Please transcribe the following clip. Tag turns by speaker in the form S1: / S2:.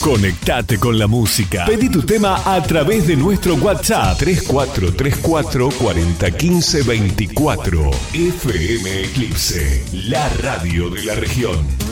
S1: Conectate con la música. Pedí tu tema a través de nuestro WhatsApp 3434 40 15 24. FM Eclipse, la radio de la región.